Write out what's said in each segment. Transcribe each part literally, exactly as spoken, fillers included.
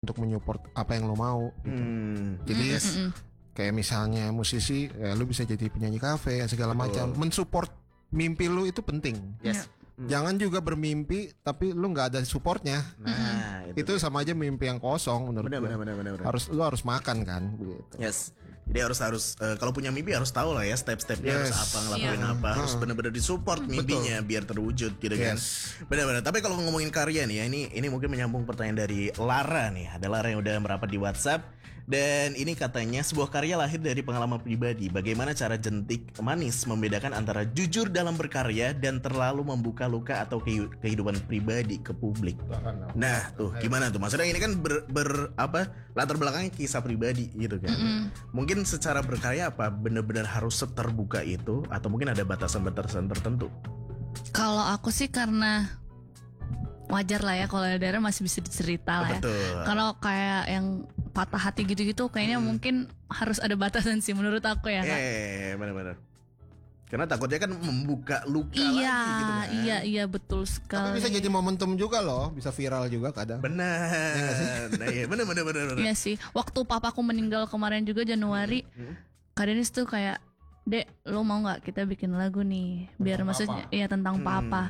untuk menyupport apa yang lo mau gitu. Hmm. Jadi Yes. kayak misalnya musisi, ya, lu bisa jadi penyanyi kafe segala Betul. macam. Mensupport mimpi lu itu penting. Yes. Jangan juga bermimpi tapi lu nggak ada supportnya. Nah, Itu sama aja mimpi yang kosong menurut Benar, gua. benar, benar, benar, benar. Harus lu harus makan kan gitu. Yes. Jadi harus harus uh, kalau punya mimpi harus tahu lah ya step-stepnya Yes. harus apa ngelakuin Iya. apa harus benar-benar disupport mimpinya biar terwujud gitu kan. Yes. Benar-benar. Tapi kalau ngomongin karya nih ya ini ini mungkin menyambung pertanyaan dari Lara nih. Ada Lara yang udah merapat di WhatsApp dan ini katanya sebuah karya lahir dari pengalaman pribadi. Bagaimana cara Jentik Manis membedakan antara jujur dalam berkarya dan terlalu membuka luka atau kehi- kehidupan pribadi ke publik. Nah, tuh gimana tuh? Maksudnya ini kan ber, ber apa latar belakangnya kisah pribadi gitu kan. Mungkin secara berkarya apa benar-benar harus seterbuka itu atau mungkin ada batasan-batasan tertentu? Kalau aku sih karena wajar lah ya kalau ada masih bisa dicerita lah ya. Betul. Kalau kayak yang patah hati gitu-gitu kayaknya mungkin harus ada batasan sih menurut aku ya Kak. Eh, benar-benar. Karena takutnya kan membuka luka Iya, lagi gitu kan. iya, iya betul Tapi sekali. bisa jadi momentum juga loh, bisa viral juga kadang. Benar. Nah, iya, benar benar benar. benar. Iya sih. Waktu papaku meninggal kemarin juga Januari, Kak Denis tuh kayak, "Dek, lo mau nggak kita bikin lagu nih? Biar Tentang maksudnya, papa." iya tentang papa."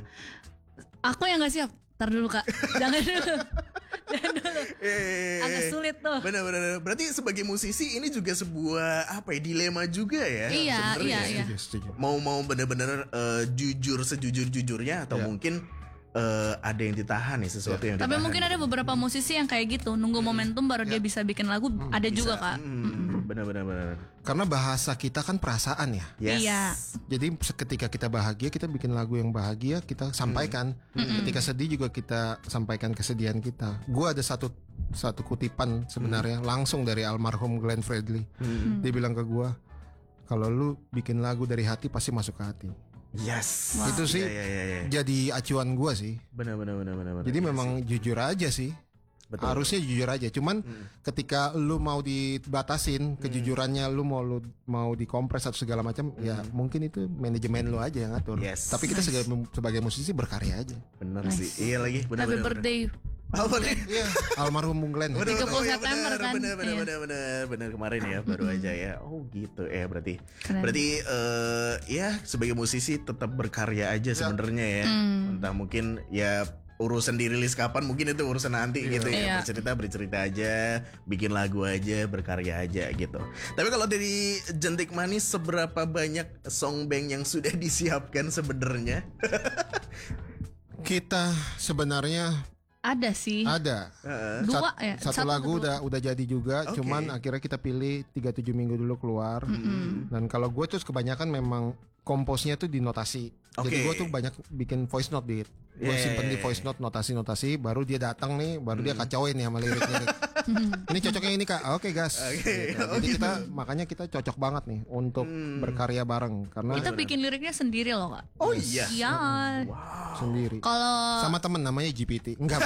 Aku yang nggak siap. Ntar dulu Kak, jangan dulu. Jangan dulu. Eh, Agak sulit tuh. Benar-benar. Berarti sebagai musisi ini juga sebuah apa ya dilema juga ya. Iya, sebenarnya iya, ya. iya. Setuju, setuju. Mau mau benar-benar eh, jujur sejujur-jujurnya atau Iya. mungkin eh, ada yang ditahan nih sesuatu yang Tapi ditahan. mungkin ada beberapa musisi yang kayak gitu, nunggu momentum baru dia bisa bikin lagu. Ada juga Kak. Hmm, benar-benar benar. Karena bahasa kita kan perasaan ya. Yes. Iya. Jadi ketika kita bahagia, kita bikin lagu yang bahagia, kita sampaikan. Ketika sedih juga kita sampaikan kesedihan kita. Gue ada satu satu kutipan sebenarnya langsung dari almarhum Glenn Fredly. Dia bilang ke gue, kalau lu bikin lagu dari hati pasti masuk ke hati. Yes. Itu sih Iya, iya, iya. jadi acuan gue sih. Benar benar benar benar. benar. Jadi Iya memang sih. jujur aja sih. Betul. Harusnya jujur aja. Cuman ketika lu mau dibatasin kejujurannya, lu mau lu mau dikompres atau segala macam, ya mungkin itu manajemen lu aja yang ngatur. Yes. Tapi kita sebagai, sebagai musisi berkarya aja. Benar Nice. sih. Iya lagi benar Happy benar. birthday. Apa nih? Iya, almarhum Bung Glenn. Bener, tiga puluh oh, iya, September bener, kan? Bener bener Iya. bener bener bener kemarin ya baru aja ya. Oh gitu ya berarti. Keren. Berarti eh ya sebagai musisi tetap berkarya aja sebenarnya ya. Entah mungkin ya urusan dirilis kapan mungkin itu urusan nanti gitu ya. Iya. Bercerita bercerita aja, bikin lagu aja, berkarya aja gitu. Tapi kalau dari Jentik Manis seberapa banyak song bank yang sudah disiapkan sebenarnya? Kita sebenarnya Ada sih. ada. Dua Sat- ya? Satu, Satu lagu atau dua? udah udah jadi juga, Oke. cuman akhirnya kita pilih tiga tujuh minggu dulu keluar. Dan kalau gue tuh kebanyakan memang komposnya tuh di notasi. Oke. Jadi gue tuh banyak bikin voice note di gue Yeah, simpen yeah, di yeah. voice note notasi-notasi, baru dia datang nih, baru dia kacauin nih sama lirik-lirik. Ini cocoknya ini Kak. Oke gas. Oke. Gitu. Oh, Jadi gitu. kita makanya kita cocok banget nih untuk berkarya bareng karena Kita bikin liriknya sendiri loh Kak. Oh iya. Iya. sendiri. Kalau Sama temen namanya G P T. Enggak.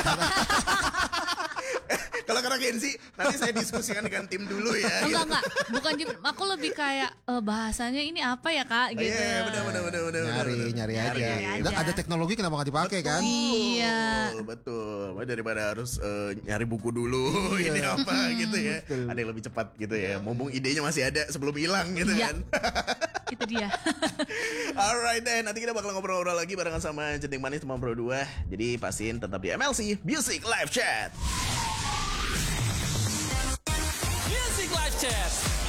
Kalau karena Kenzi nanti saya diskusikan dengan tim dulu ya. enggak enggak, bukan Jip- aku lebih kayak eh, bahasanya ini apa ya Kak gitu. Iya, benar benar benar benar. nyari benar. nyari aja. nyari Dan aja. ada teknologi kenapa nggak dipakai kan? Iya. Betul, betul. Wah, daripada harus eh, nyari buku dulu ini apa gitu ya. Betul. Ada yang lebih cepat gitu ya. Mumpung idenya masih ada sebelum hilang gitu Iya. kan. Itu dia. Alright deh, nanti kita bakal ngobrol-ngobrol lagi barengan sama Jentik Manis Teman Pro dua. Jadi pastiin tetap di M L C Music Live Chat. Music Live Chat.